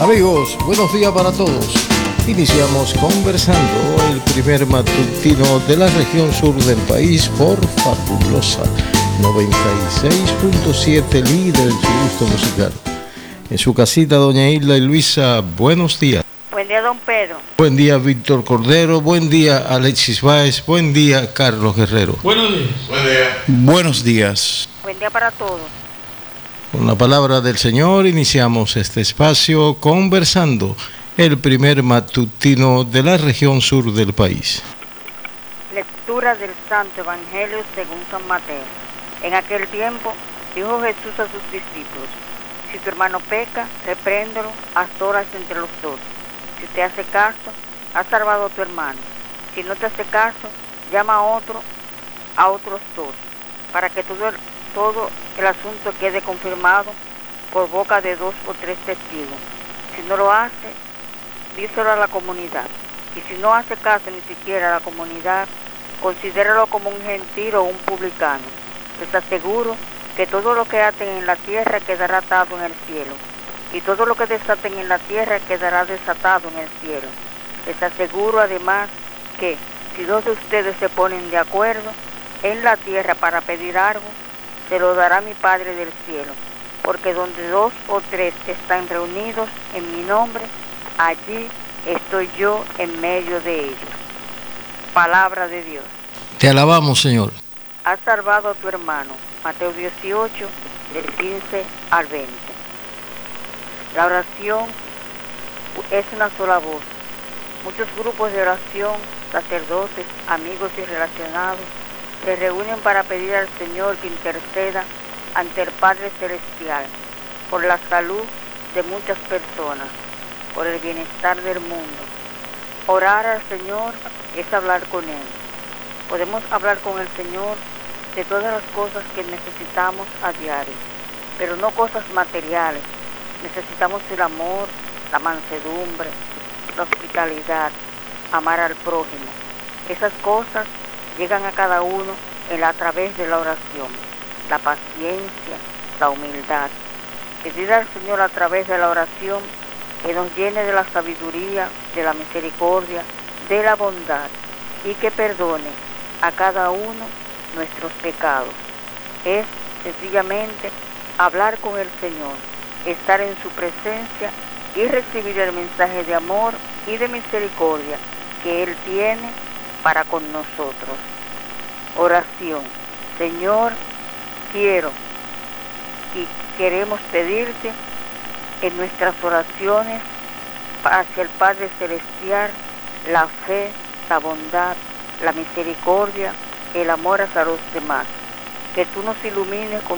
Amigos, buenos días para todos. Iniciamos conversando el primer matutino de la región sur del país por Fabulosa 96.7, líder en su gusto musical. En su casita, doña Hilda y Luisa, buenos días. Buen día, don Pedro. Buen día, Víctor Cordero. Buen día, Alexis Báez. Buen día, Carlos Guerrero. Buenos días. Buen día. Buenos días. Buen día para todos. Con la palabra del Señor iniciamos este espacio conversando, el primer matutino de la región sur del país. Lectura del Santo Evangelio según San Mateo. En aquel tiempo dijo Jesús a sus discípulos: si tu hermano peca, repréndelo a solas entre los dos. Si te hace caso, has salvado a tu hermano. Si no te hace caso, llama a otros dos, para que todo el asunto quede confirmado por boca de 2 o 3 testigos. Si no lo hace, díselo a la comunidad. Y si no hace caso ni siquiera a la comunidad, considéralo como un gentil o un publicano. Les aseguro que todo lo que aten en la tierra quedará atado en el cielo, y todo lo que desaten en la tierra quedará desatado en el cielo. Les aseguro además que si 2 de ustedes se ponen de acuerdo en la tierra para pedir algo, se lo dará mi Padre del cielo, porque donde 2 o 3 están reunidos en mi nombre, allí estoy yo en medio de ellos. Palabra de Dios. Te alabamos, Señor. Has salvado a tu hermano. Mateo 18, del 15 al 20. La oración es una sola voz. Muchos grupos de oración, sacerdotes, amigos y relacionados, se reúnen para pedir al Señor que interceda ante el Padre Celestial por la salud de muchas personas, por el bienestar del mundo. Orar al Señor es hablar con Él. Podemos hablar con el Señor de todas las cosas que necesitamos a diario, pero no cosas materiales. Necesitamos el amor, la mansedumbre, la hospitalidad, amar al prójimo. Esas cosas llegan a cada uno a través de la oración, la paciencia, la humildad. Pedir al Señor a través de la oración que nos llene de la sabiduría, de la misericordia, de la bondad, y que perdone a cada uno nuestros pecados. Es sencillamente hablar con el Señor, estar en su presencia y recibir el mensaje de amor y de misericordia que Él tiene para con nosotros. Oración. Señor, quiero y queremos pedirte en nuestras oraciones hacia el Padre Celestial la fe, la bondad, la misericordia, el amor hacia los demás. Que tú nos ilumines con